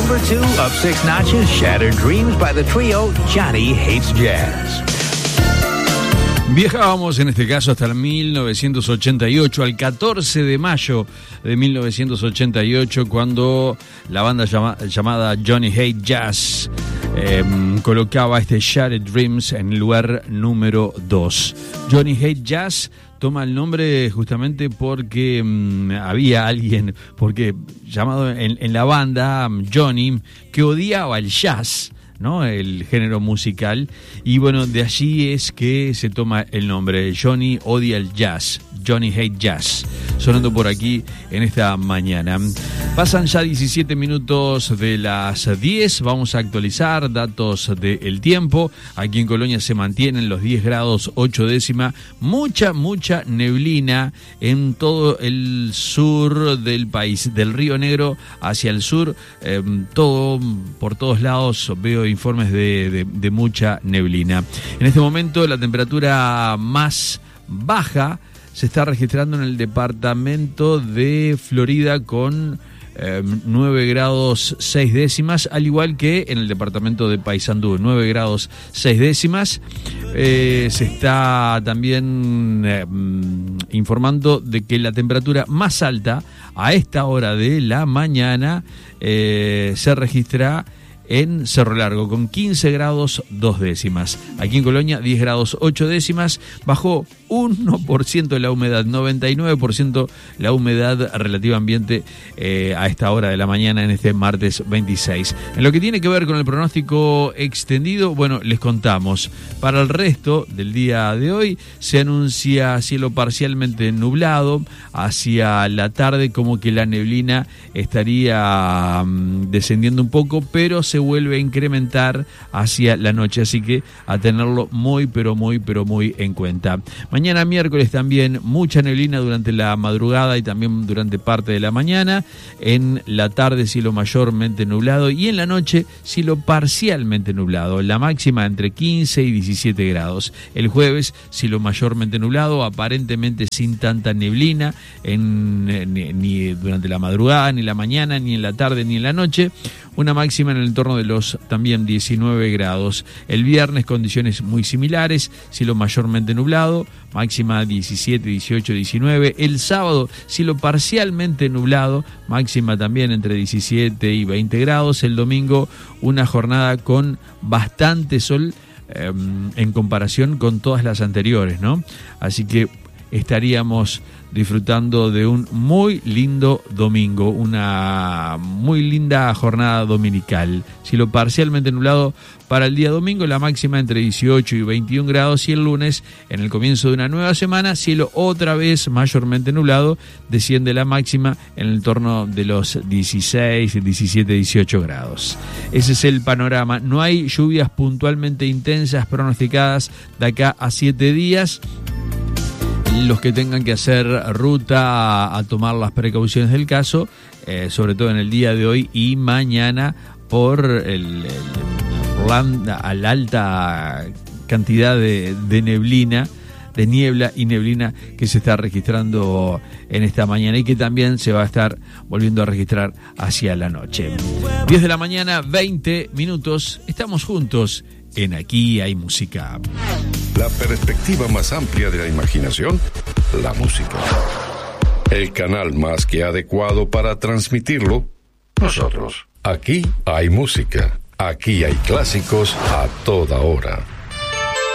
number 2, up 6 notches, Shattered Dreams by the trio Johnny Hates Jazz. Viajábamos en este caso hasta el 1988, al 14 de mayo de 1988, cuando la banda llamada Johnny Hates Jazz colocaba este Shattered Dreams en el lugar número 2. Johnny Hates Jazz toma el nombre justamente porque había alguien llamado en la banda Johnny, que odiaba el jazz, ¿no? El género musical, y bueno, de allí es que se toma el nombre. Johnny odia el jazz, Johnny Hates Jazz, sonando por aquí en esta mañana. Pasan ya 17 minutos de las 10, vamos a actualizar datos del tiempo. Aquí en Colonia se mantienen los 10 grados 8 décimas, mucha neblina en todo el sur del país, del Río Negro hacia el sur, por todos lados veo informes de mucha neblina. En este momento la temperatura más baja se está registrando en el departamento de Florida con 9 grados 6 décimas, al igual que en el departamento de Paysandú, 9 grados 6 décimas. Se está también informando de que la temperatura más alta a esta hora de la mañana se registra en Cerro Largo, con 15 grados 2 décimas. Aquí en Colonia, 10 grados 8 décimas. Bajó 1% la humedad, 99% la humedad relativa ambiente a esta hora de la mañana en este martes 26. En lo que tiene que ver con el pronóstico extendido, bueno, les contamos. Para el resto del día de hoy se anuncia cielo parcialmente nublado. Hacia la tarde como que la neblina estaría descendiendo un poco, pero se vuelve a incrementar hacia la noche, así que a tenerlo muy en cuenta. Mañana miércoles también mucha neblina durante la madrugada y también durante parte de la mañana. En la tarde cielo mayormente nublado y en la noche cielo parcialmente nublado. La máxima entre 15 y 17 grados. El jueves cielo mayormente nublado, aparentemente sin tanta neblina ni durante la madrugada, ni la mañana, ni en la tarde, ni en la noche. Una máxima en el entorno de los también 19 grados. El viernes condiciones muy similares, cielo mayormente nublado, máxima 17, 18, 19. El sábado cielo parcialmente nublado, máxima también entre 17 y 20 grados. El domingo una jornada con bastante sol en comparación con todas las anteriores, ¿no? Así que estaríamos disfrutando de un muy lindo domingo, una muy linda jornada dominical. Cielo parcialmente nublado para el día domingo, la máxima entre 18 y 21 grados, y el lunes, en el comienzo de una nueva semana, cielo otra vez mayormente nublado, desciende la máxima en el entorno de los 16, 17, 18 grados. Ese es el panorama. No hay lluvias puntualmente intensas pronosticadas de acá a 7 días. Los que tengan que hacer ruta a tomar las precauciones del caso, sobre todo en el día de hoy y mañana, por la alta cantidad de niebla y neblina que se está registrando en esta mañana y que también se va a estar volviendo a registrar hacia la noche. 10 de la mañana, 20 minutos. Estamos juntos en Aquí hay música. La perspectiva más amplia de la imaginación, la música. El canal más que adecuado para transmitirlo, nosotros. Aquí hay música. Aquí hay clásicos a toda hora.